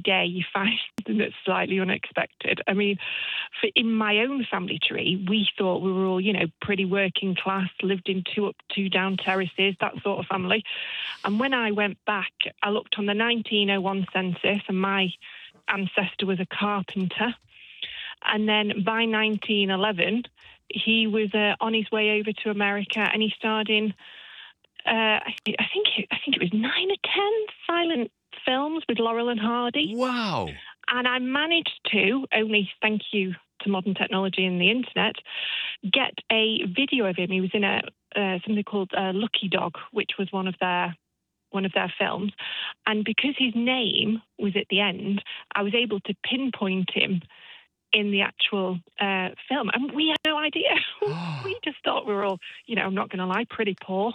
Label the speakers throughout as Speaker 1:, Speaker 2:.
Speaker 1: day you find something that's slightly unexpected. I mean, in my own family tree, we thought we were all, pretty working class, lived in 2 up, 2 down terraces, that sort of family. And when I went back, I looked on the 1901 census, and my ancestor was a carpenter. And then by 1911, he was on his way over to America, and he starred in, I think it was 9 or 10 silent films with Laurel and Hardy.
Speaker 2: Wow.
Speaker 1: And I managed to, only thank you to modern technology and the internet, get a video of him. He was in something called Lucky Dog, which was one of their films. And because his name was at the end, I was able to pinpoint him in the actual film. And we had no idea. We just thought we were all, I'm not going to lie, pretty poor.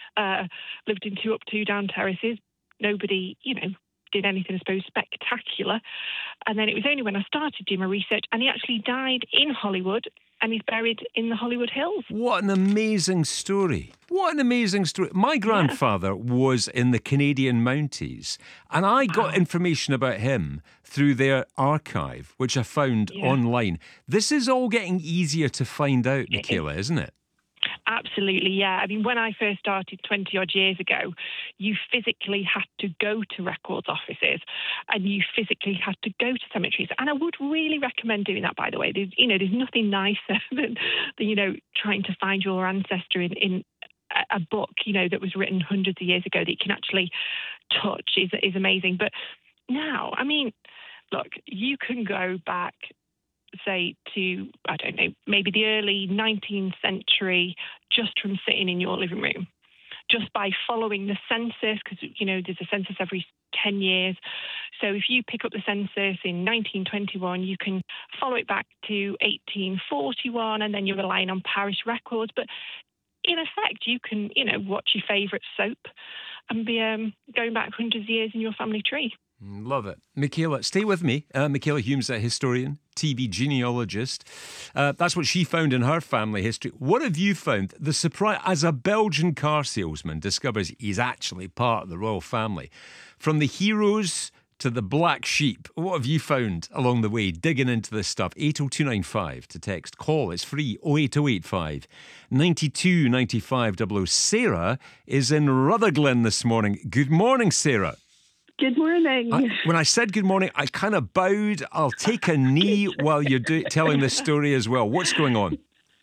Speaker 1: Lived in 2 up, 2 down terraces. Nobody, did anything, I suppose, spectacular. And then it was only when I started doing my research, and he actually died in Hollywood, and he's buried in the Hollywood Hills.
Speaker 2: What an amazing story. What an amazing story. My grandfather was in the Canadian Mounties, and I got information about him through their archive, which I found online. This is all getting easier to find out, Michaela, isn't it?
Speaker 1: Absolutely, yeah. I mean, when I first started 20-odd years ago, you physically had to go to records offices, and you physically had to go to cemeteries. And I would really recommend doing that, by the way. There's nothing nicer than trying to find your ancestor in a book, that was written hundreds of years ago that you can actually touch is amazing. But now, I mean, look, you can go back, say, to, I don't know, maybe the early 19th century, just from sitting in your living room, just by following the census, because, there's a census every 10 years. So if you pick up the census in 1921, you can follow it back to 1841, and then you're relying on parish records. But in effect, you can, watch your favourite soap and be going back hundreds of years in your family tree.
Speaker 2: Love it. Michaela, stay with me. Michaela Humes, a historian, TV genealogist. That's what she found in her family history. What have you found? The surprise, as a Belgian car salesman discovers he's actually part of the royal family. From the heroes to the black sheep, what have you found along the way, digging into this stuff? 80295 to text. Call, it's free, 08085 92 95 00. Sarah is in Rutherglen this morning. Good morning, Sarah.
Speaker 3: Good morning.
Speaker 2: When I said good morning, I kind of bowed. I'll take a knee while you're telling this story as well. What's going on?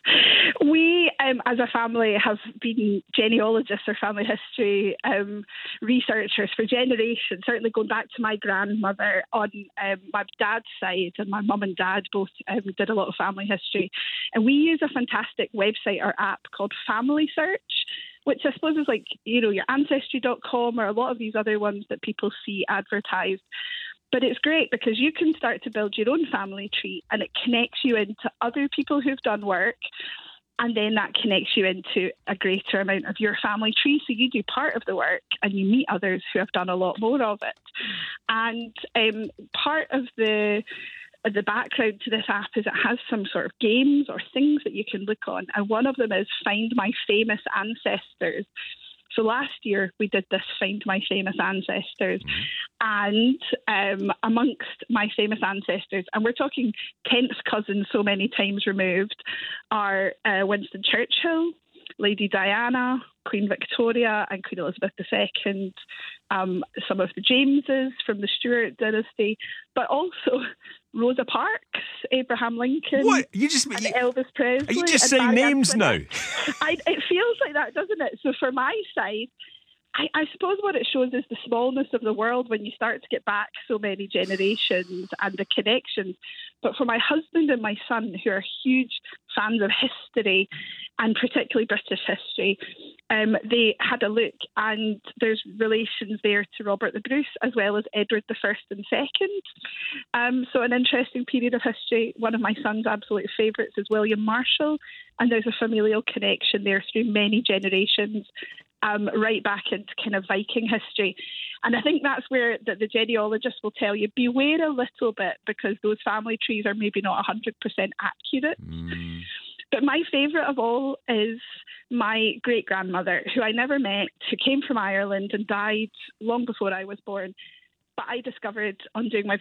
Speaker 3: We, as a family, have been genealogists or family history researchers for generations, certainly going back to my grandmother on my dad's side, and my mum and dad both did a lot of family history. And we use a fantastic website or app called Family Search, which I suppose is like, your Ancestry.com or a lot of these other ones that people see advertised. But it's great because you can start to build your own family tree, and it connects you into other people who've done work. And then that connects you into a greater amount of your family tree. So you do part of the work and you meet others who have done a lot more of it. And part of the background to this app is it has some sort of games or things that you can look on. And one of them is Find My Famous Ancestors. So last year we did this Find My Famous Ancestors. And amongst my famous ancestors, and we're talking 10th cousins so many times removed, are Winston Churchill, Lady Diana, Queen Victoria and Queen Elizabeth II, some of the Jameses from the Stuart dynasty, but also Rosa Parks, Abraham Lincoln,
Speaker 2: what?
Speaker 3: And Elvis Presley.
Speaker 2: Are you just saying names now?
Speaker 3: It feels like that, doesn't it? So for my side, I suppose what it shows is the smallness of the world when you start to get back so many generations and the connections. But for my husband and my son, who are huge fans of history and particularly British history, they had a look, and there's relations there to Robert the Bruce as well as Edward the First and Second. So an interesting period of history. One of my son's absolute favourites is William Marshall, and there's a familial connection there through many generations. Right back into kind of Viking history. And I think that's where the genealogists will tell you, beware a little bit, because those family trees are maybe not 100% accurate. But my favourite of all is my great-grandmother, who I never met, who came from Ireland and died long before I was born. But I discovered on doing my